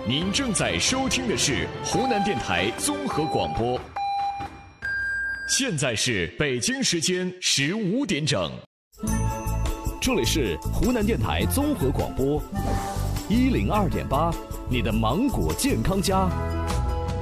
您正在收听的是湖南电台综合广播。现在是北京时间15点整， 这里是湖南电台综合广播102.8，你的芒果健康家。